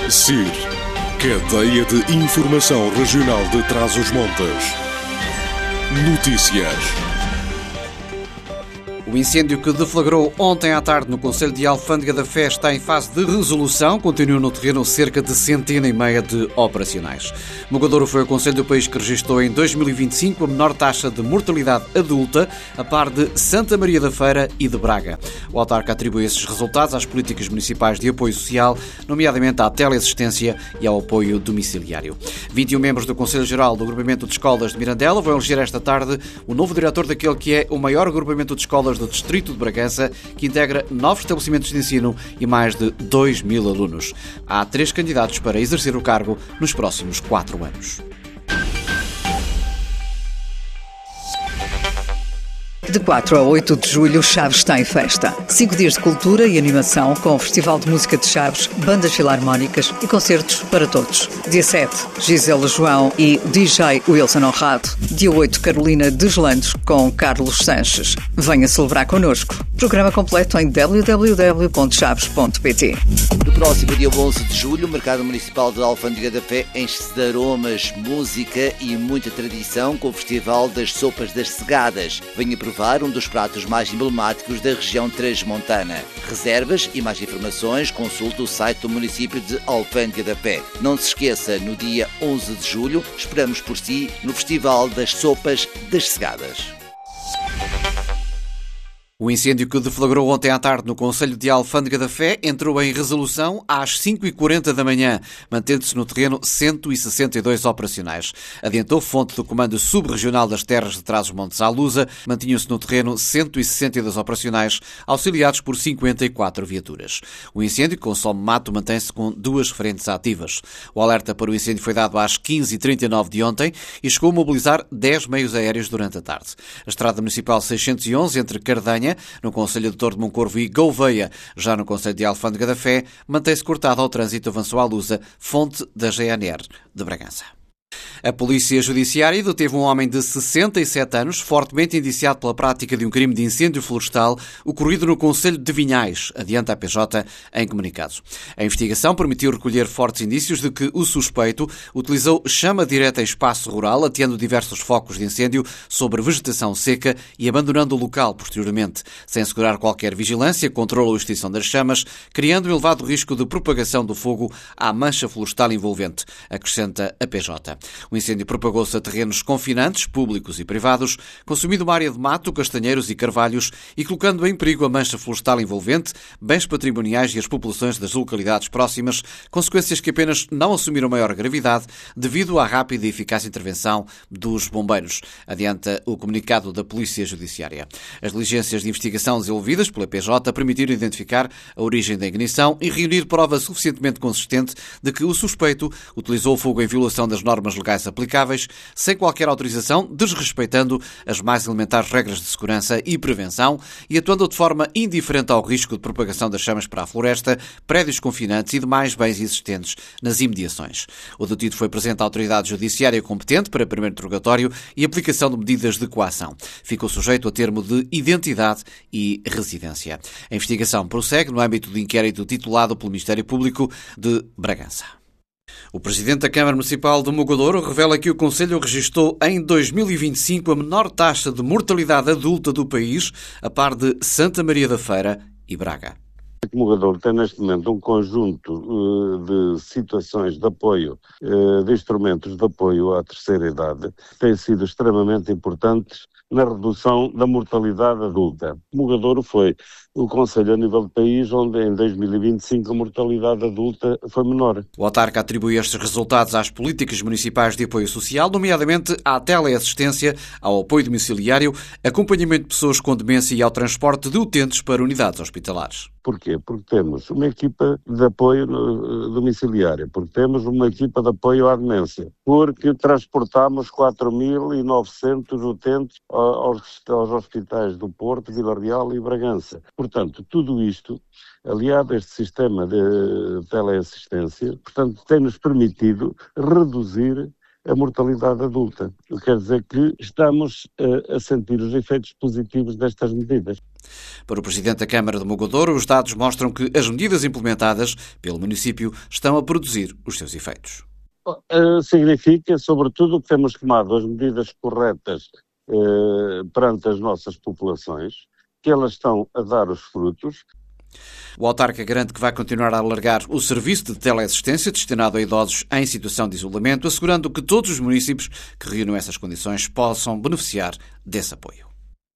CIR, Cadeia de Informação Regional de Trás-os-Montes. Notícias. O incêndio que deflagrou ontem à tarde no Concelho de Alfândega da Fé está em fase de resolução. Continua no terreno cerca de 150 de operacionais. Mogadouro foi o concelho do país que registrou em 2025 a menor taxa de mortalidade adulta, a par de Santa Maria da Feira e de Braga. O autarca atribui esses resultados às políticas municipais de apoio social, nomeadamente à teleassistência e ao apoio domiciliário. 21 membros do Conselho Geral do Agrupamento de Escolas de Mirandela vão eleger esta tarde o novo diretor daquele que é o maior agrupamento de escolas do Distrito de Bragança, que integra 9 estabelecimentos de ensino e mais de 2.000 alunos. Há 3 candidatos para exercer o cargo nos próximos 4 anos. De 4 a 8 de julho, Chaves está em festa. 5 dias de cultura e animação com o Festival de Música de Chaves, bandas filarmónicas e concertos para todos. Dia 7, Gisela João e DJ Wilson Honrado. Dia 8, Carolina Deslandes com Carlos Sanches. Venha celebrar connosco. Programa completo em www.chaves.pt. No próximo dia 11 de julho, o Mercado Municipal de Alfândega da Fé enche-se de aromas, música e muita tradição com o Festival das Sopas das Segadas. Venha provar um dos pratos mais emblemáticos da região transmontana. Reservas e mais informações, consulte o site do município de Alfândega da Fé. Não se esqueça, no dia 11 de julho, esperamos por si no Festival das Sopas das Segadas. O incêndio que deflagrou ontem à tarde no Concelho de Alfândega da Fé entrou em resolução às 5h40 da manhã, mantendo-se no terreno 162 operacionais. Adiantou fonte do Comando Subregional das Terras de Trás-os-Montes à Lusa, mantinham-se no terreno 162 operacionais, auxiliados por 54 viaturas. O incêndio, que consome mato, mantém-se com 2 frentes ativas. O alerta para o incêndio foi dado às 15h39 de ontem e chegou a mobilizar 10 meios aéreos durante a tarde. A Estrada Municipal 611, entre Cardanha, no Concelho de Torre de Moncorvo, e Gouveia, já no Concelho de Alfândega da Fé, mantém-se cortado ao trânsito, avançou à Lusa, fonte da GNR de Bragança. A Polícia Judiciária deteve um homem de 67 anos, fortemente indiciado pela prática de um crime de incêndio florestal ocorrido no Concelho de Vinhais, adianta a PJ em comunicado. A investigação permitiu recolher fortes indícios de que o suspeito utilizou chama direta em espaço rural, ateando diversos focos de incêndio sobre vegetação seca e abandonando o local posteriormente, sem assegurar qualquer vigilância, controle ou extinção das chamas, criando um elevado risco de propagação do fogo à mancha florestal envolvente, acrescenta a PJ. O incêndio propagou-se a terrenos confinantes, públicos e privados, consumindo uma área de mato, castanheiros e carvalhos e colocando em perigo a mancha florestal envolvente, bens patrimoniais e as populações das localidades próximas, consequências que apenas não assumiram maior gravidade devido à rápida e eficaz intervenção dos bombeiros, adianta o comunicado da Polícia Judiciária. As diligências de investigação desenvolvidas pela PJ permitiram identificar a origem da ignição e reunir prova suficientemente consistente de que o suspeito utilizou o fogo em violação das normas legais aplicáveis, sem qualquer autorização, desrespeitando as mais elementares regras de segurança e prevenção e atuando de forma indiferente ao risco de propagação das chamas para a floresta, prédios confinantes e demais bens existentes nas imediações. O detido foi presente à autoridade judiciária competente para primeiro interrogatório e aplicação de medidas de coação. Ficou sujeito a termo de identidade e residência. A investigação prossegue no âmbito de inquérito titulado pelo Ministério Público de Bragança. O Presidente da Câmara Municipal de Mogadouro revela que o Concelho registrou em 2025 a menor taxa de mortalidade adulta do país, a par de Santa Maria da Feira e Braga. O Mogadouro tem neste momento um conjunto de situações de apoio, de instrumentos de apoio à terceira idade, que têm sido extremamente importantes na redução da mortalidade adulta. Mogadouro foi o concelho a nível do país onde em 2025 a mortalidade adulta foi menor. O autarca atribui estes resultados às políticas municipais de apoio social, nomeadamente à teleassistência, ao apoio domiciliário, acompanhamento de pessoas com demência e ao transporte de utentes para unidades hospitalares. Porquê? Porque temos uma equipa de apoio domiciliário, porque temos uma equipa de apoio à demência, porque transportamos 4.900 utentes aos hospitais do Porto, Vila Real e Bragança. Portanto, tudo isto, aliado a este sistema de teleassistência, portanto, tem-nos permitido reduzir a mortalidade adulta. Quer dizer que estamos a sentir os efeitos positivos destas medidas. Para o Presidente da Câmara de Mogadouro, os dados mostram que as medidas implementadas pelo município estão a produzir os seus efeitos. Significa, sobretudo, que temos tomado as medidas corretas perante as nossas populações, que elas estão a dar os frutos. O autarca garante que vai continuar a alargar o serviço de teleassistência destinado a idosos em situação de isolamento, assegurando que todos os municípios que reúnam essas condições possam beneficiar desse apoio.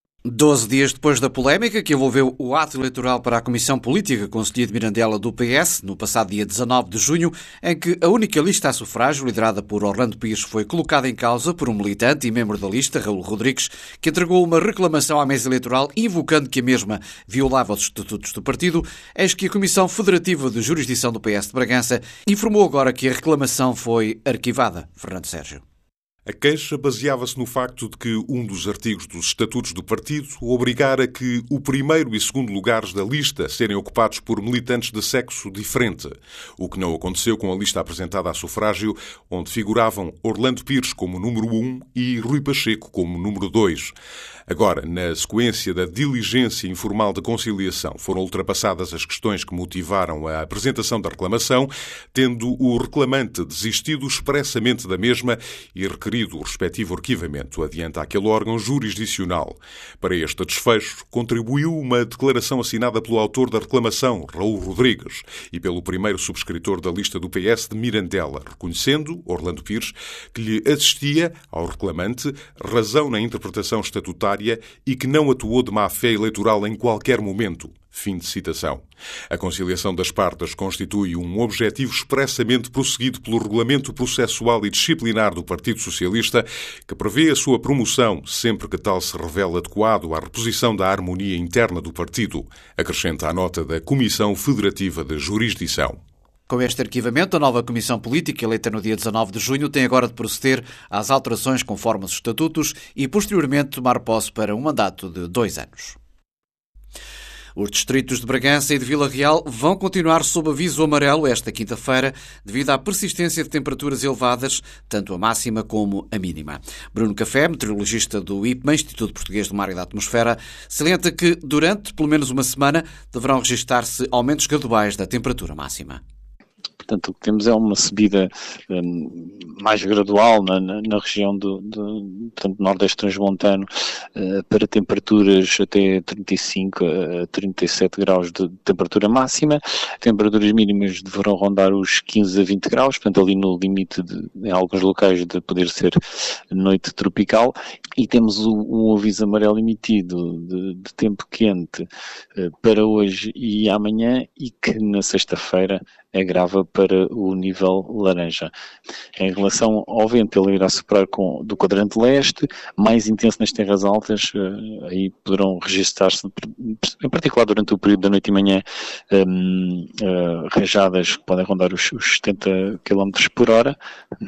12 dias depois da polémica que envolveu o ato eleitoral para a Comissão Política Conselhia de Mirandela do PS, no passado dia 19 de junho, em que a única lista a sufrágio, liderada por Orlando Pires, foi colocada em causa por um militante e membro da lista, Raul Rodrigues, que entregou uma reclamação à mesa eleitoral invocando que a mesma violava os estatutos do partido, eis que a Comissão Federativa de Jurisdição do PS de Bragança informou agora que a reclamação foi arquivada. Fernando Sérgio. A queixa baseava-se no facto de que um dos artigos dos estatutos do partido obrigara que o primeiro e segundo lugares da lista serem ocupados por militantes de sexo diferente, o que não aconteceu com a lista apresentada a sufrágio, onde figuravam Orlando Pires como número 1 e Rui Pacheco como número 2. Agora, na sequência da diligência informal de conciliação, foram ultrapassadas as questões que motivaram a apresentação da reclamação, tendo o reclamante desistido expressamente da mesma e requerido o respectivo arquivamento adiante àquele órgão jurisdicional. Para este desfecho, contribuiu uma declaração assinada pelo autor da reclamação, Raul Rodrigues, e pelo primeiro subscritor da lista do PS de Mirandela, reconhecendo, Orlando Pires, que lhe assistia, ao reclamante, razão na interpretação estatutária e que não atuou de má-fé eleitoral em qualquer momento. Fim de citação. A conciliação das partes constitui um objetivo expressamente prosseguido pelo Regulamento Processual e Disciplinar do Partido Socialista, que prevê a sua promoção sempre que tal se revela adequado à reposição da harmonia interna do partido, acrescenta a nota da Comissão Federativa de Jurisdição. Com este arquivamento, a nova Comissão Política, eleita no dia 19 de junho, tem agora de proceder às alterações conforme os estatutos e, posteriormente, tomar posse para um mandato de 2 anos. Os distritos de Bragança e de Vila Real vão continuar sob aviso amarelo esta quinta-feira, devido à persistência de temperaturas elevadas, tanto a máxima como a mínima. Bruno Café, meteorologista do IPMA, Instituto Português do Mar e da Atmosfera, salienta que, durante pelo menos uma semana, deverão registar-se aumentos graduais da temperatura máxima. Portanto, o que temos é uma subida mais gradual na região do Nordeste Transmontano para temperaturas até 35 a 37 graus de temperatura máxima. Temperaturas mínimas deverão rondar os 15 a 20 graus, portanto ali no limite, em alguns locais, de poder ser noite tropical. E temos um aviso amarelo emitido de tempo quente para hoje e amanhã, e que na sexta-feira agrava para o nível laranja. Em relação ao vento, ele irá soprar do quadrante leste, mais intenso nas terras altas, aí poderão registrar-se, em particular durante o período da noite e manhã, rajadas que podem rondar os 70 km por hora,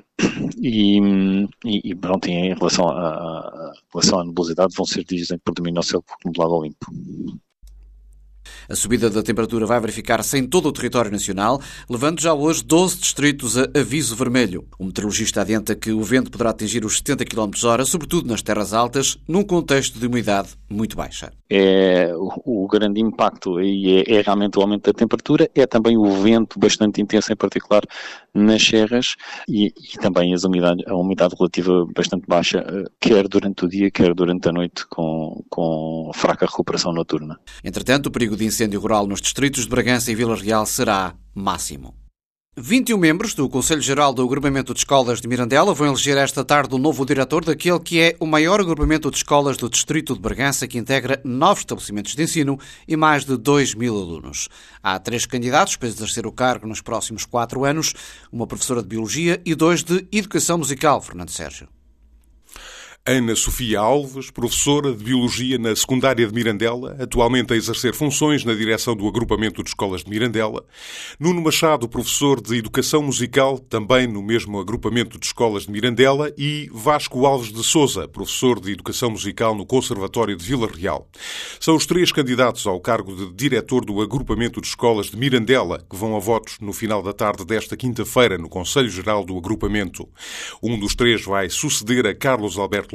e pronto, em relação à nebulosidade, vão ser dias em que predomina o céu nublado ou limpo. A subida da temperatura vai verificar-se em todo o território nacional, levando já hoje 12 distritos a aviso vermelho. O meteorologista adianta que o vento poderá atingir os 70 km/h, sobretudo nas terras altas, num contexto de umidade muito baixa. O grande impacto aí é realmente o aumento da temperatura, é também o vento bastante intenso, em particular nas serras, e também a umidade relativa bastante baixa, quer durante o dia, quer durante a noite, com fraca recuperação noturna. Entretanto, o perigo de incêndio rural nos distritos de Bragança e Vila Real será máximo. 21 membros do Conselho Geral do Agrupamento de Escolas de Mirandela vão eleger esta tarde o novo diretor daquele que é o maior agrupamento de escolas do distrito de Bragança, que integra 9 estabelecimentos de ensino e mais de 2.000 alunos. Há 3 candidatos para exercer o cargo nos próximos 4 anos, uma professora de Biologia e 2 de Educação Musical, Fernando Sérgio. Ana Sofia Alves, professora de Biologia na secundária de Mirandela, atualmente a exercer funções na direção do agrupamento de escolas de Mirandela. Nuno Machado, professor de Educação Musical, também no mesmo agrupamento de escolas de Mirandela. E Vasco Alves de Sousa, professor de Educação Musical no Conservatório de Vila Real. São os 3 candidatos ao cargo de diretor do agrupamento de escolas de Mirandela, que vão a votos no final da tarde desta quinta-feira no Conselho Geral do Agrupamento. Um dos 3 vai suceder a Carlos Alberto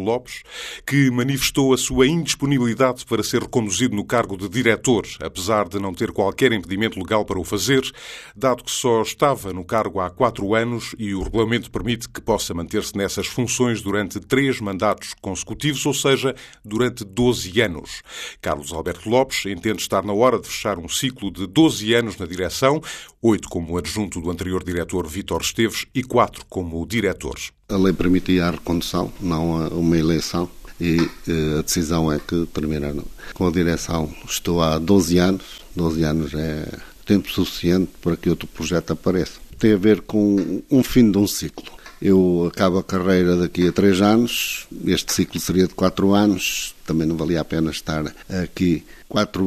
Lopes, que manifestou a sua indisponibilidade para ser reconduzido no cargo de diretor, apesar de não ter qualquer impedimento legal para o fazer, dado que só estava no cargo há 4 anos e o regulamento permite que possa manter-se nessas funções durante 3 mandatos consecutivos, ou seja, durante 12 anos. Carlos Alberto Lopes entende estar na hora de fechar um ciclo de 12 anos na direção, 8 como adjunto do anterior diretor Vítor Esteves e 4 como diretor. A lei permitia a recondução, não uma eleição, e a decisão é que terminaram com a direção. Estou há 12 anos, 12 anos é tempo suficiente para que outro projeto apareça. Tem a ver com um fim de um ciclo. Eu acabo a carreira daqui a 3 anos, este ciclo seria de 4 anos, também não valia a pena estar aqui 4